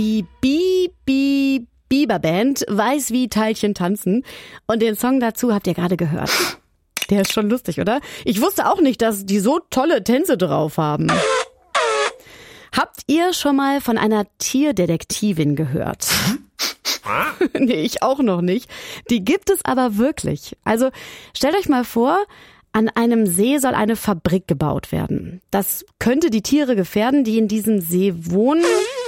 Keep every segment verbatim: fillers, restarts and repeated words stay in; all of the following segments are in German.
Die Bi Bi Biber Band weiß, wie Teilchen tanzen. Und den Song dazu habt ihr gerade gehört. Der ist schon lustig, oder? Ich wusste auch nicht, dass die so tolle Tänze drauf haben. Habt ihr schon mal von einer Tierdetektivin gehört? Nee, ich auch noch nicht. Die gibt es aber wirklich. Also stellt euch mal vor, an einem See soll eine Fabrik gebaut werden. Das könnte die Tiere gefährden, die in diesem See wohnen.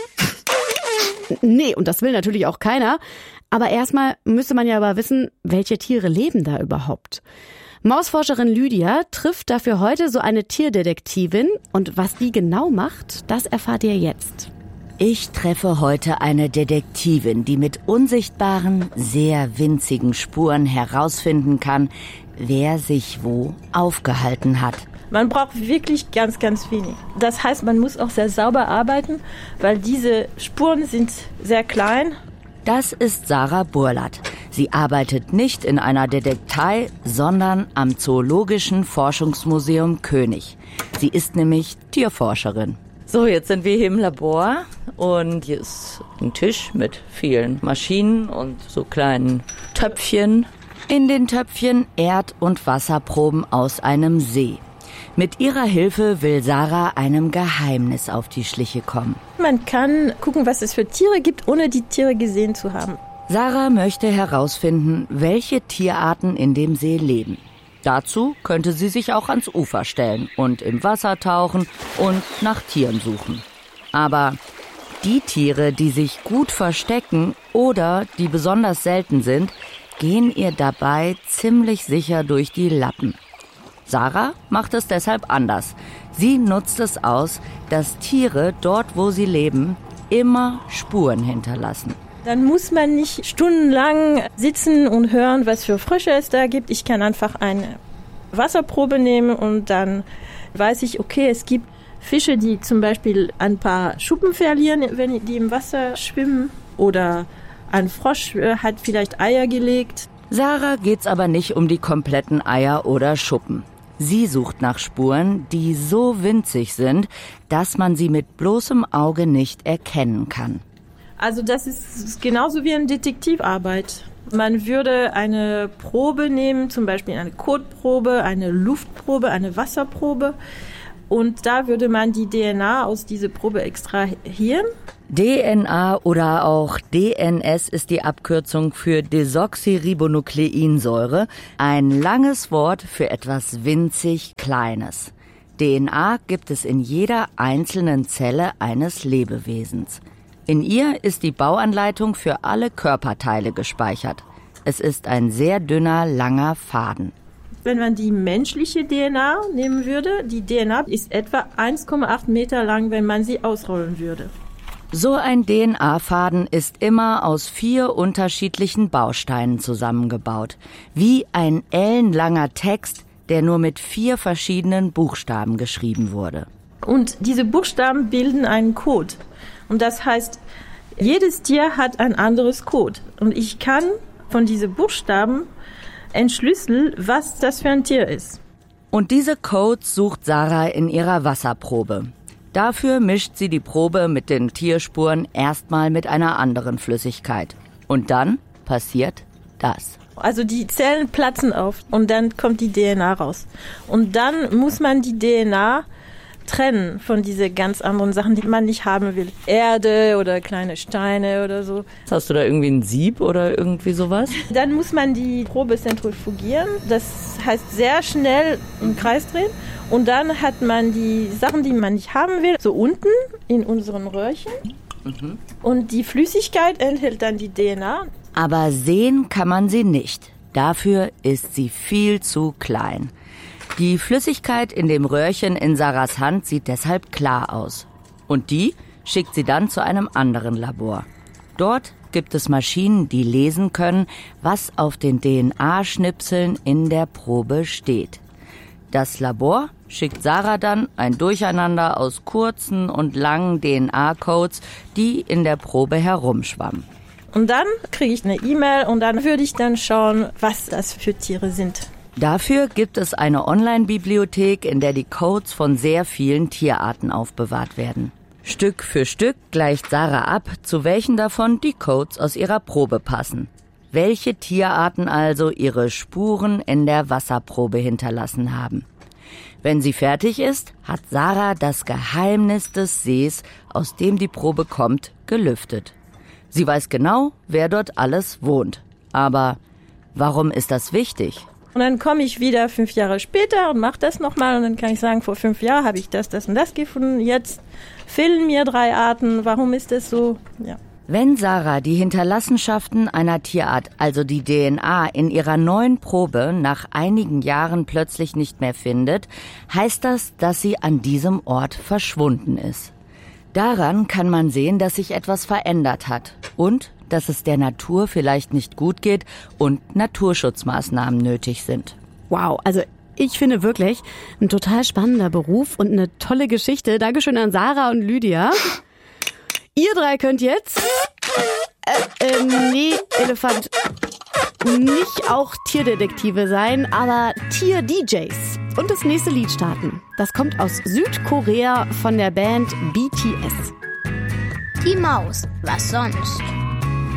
Nee, und das will natürlich auch keiner. Aber erstmal müsste man ja aber wissen, welche Tiere leben da überhaupt. Mausforscherin Lydia trifft dafür heute so eine Tierdetektivin. Und was die genau macht, das erfahrt ihr jetzt. Ich treffe heute eine Detektivin, die mit unsichtbaren, sehr winzigen Spuren herausfinden kann, wer sich wo aufgehalten hat. Man braucht wirklich ganz, ganz wenig. Das heißt, man muss auch sehr sauber arbeiten, weil diese Spuren sind sehr klein. Das ist Sarah Burlat. Sie arbeitet nicht in einer Detektei, sondern am Zoologischen Forschungsmuseum König. Sie ist nämlich Tierforscherin. So, jetzt sind wir hier im Labor und hier ist ein Tisch mit vielen Maschinen und so kleinen Töpfchen. In den Töpfchen Erd- und Wasserproben aus einem See. Mit ihrer Hilfe will Sarah einem Geheimnis auf die Schliche kommen. Man kann gucken, was es für Tiere gibt, ohne die Tiere gesehen zu haben. Sarah möchte herausfinden, welche Tierarten in dem See leben. Dazu könnte sie sich auch ans Ufer stellen und im Wasser tauchen und nach Tieren suchen. Aber die Tiere, die sich gut verstecken oder die besonders selten sind, gehen ihr dabei ziemlich sicher durch die Lappen. Sarah macht es deshalb anders. Sie nutzt es aus, dass Tiere dort, wo sie leben, immer Spuren hinterlassen. Dann muss man nicht stundenlang sitzen und hören, was für Frösche es da gibt. Ich kann einfach eine Wasserprobe nehmen und dann weiß ich, okay, es gibt Fische, die zum Beispiel ein paar Schuppen verlieren, wenn die im Wasser schwimmen. Oder ein Frosch hat vielleicht Eier gelegt. Sarah geht's aber nicht um die kompletten Eier oder Schuppen. Sie sucht nach Spuren, die so winzig sind, dass man sie mit bloßem Auge nicht erkennen kann. Also das ist genauso wie eine Detektivarbeit. Man würde eine Probe nehmen, zum Beispiel eine Kotprobe, eine Luftprobe, eine Wasserprobe. Und da würde man die D N A aus dieser Probe extrahieren. D N A oder auch D N S ist die Abkürzung für Desoxyribonukleinsäure, ein langes Wort für etwas winzig Kleines. D N A gibt es in jeder einzelnen Zelle eines Lebewesens. In ihr ist die Bauanleitung für alle Körperteile gespeichert. Es ist ein sehr dünner, langer Faden. Wenn man die menschliche D N A nehmen würde, die D N A ist etwa eins Komma acht Meter lang, wenn man sie ausrollen würde. So ein D N A-Faden ist immer aus vier unterschiedlichen Bausteinen zusammengebaut. Wie ein ellenlanger Text, der nur mit vier verschiedenen Buchstaben geschrieben wurde. Und diese Buchstaben bilden einen Code. Und das heißt, jedes Tier hat ein anderes Code. Und ich kann von diesen Buchstaben entschlüsseln, was das für ein Tier ist. Und diese Codes sucht Sarah in ihrer Wasserprobe. Dafür mischt sie die Probe mit den Tierspuren erstmal mit einer anderen Flüssigkeit. Und dann passiert das. Also die Zellen platzen auf und dann kommt die D N A raus. Und dann muss man die D N A trennen von diesen ganz anderen Sachen, die man nicht haben will. Erde oder kleine Steine oder so. Hast du da irgendwie ein Sieb oder irgendwie sowas? Dann muss man die Probe zentrifugieren. Das heißt sehr schnell im Kreis drehen. Und dann hat man die Sachen, die man nicht haben will, so unten in unseren Röhrchen. Mhm. Und die Flüssigkeit enthält dann die D N A. Aber sehen kann man sie nicht. Dafür ist sie viel zu klein. Die Flüssigkeit in dem Röhrchen in Sarahs Hand sieht deshalb klar aus. Und die schickt sie dann zu einem anderen Labor. Dort gibt es Maschinen, die lesen können, was auf den D N A-Schnipseln in der Probe steht. Das Labor schickt Sarah dann ein Durcheinander aus kurzen und langen D N A-Codes, die in der Probe herumschwammen. Und dann kriege ich eine E-Mail und dann würde ich dann schauen, was das für Tiere sind. Dafür gibt es eine Online-Bibliothek, in der die Codes von sehr vielen Tierarten aufbewahrt werden. Stück für Stück gleicht Sarah ab, zu welchen davon die Codes aus ihrer Probe passen. Welche Tierarten also ihre Spuren in der Wasserprobe hinterlassen haben. Wenn sie fertig ist, hat Sarah das Geheimnis des Sees, aus dem die Probe kommt, gelüftet. Sie weiß genau, wer dort alles wohnt. Aber warum ist das wichtig? Und dann komme ich wieder fünf Jahre später und mache das nochmal und dann kann ich sagen, vor fünf Jahren habe ich das, das und das gefunden. Jetzt fehlen mir drei Arten. Warum ist das so? Ja. Wenn Sarah die Hinterlassenschaften einer Tierart, also die D N A, in ihrer neuen Probe nach einigen Jahren plötzlich nicht mehr findet, heißt das, dass sie an diesem Ort verschwunden ist. Daran kann man sehen, dass sich etwas verändert hat und dass es der Natur vielleicht nicht gut geht und Naturschutzmaßnahmen nötig sind. Wow, also ich finde wirklich ein total spannender Beruf und eine tolle Geschichte. Dankeschön an Sarah und Lydia. Ihr drei könnt jetzt, äh, äh, nee, Elefant, nicht auch Tierdetektive sein, aber Tier-D Js und das nächste Lied starten. Das kommt aus Südkorea von der Band B T S. Die Maus, was sonst?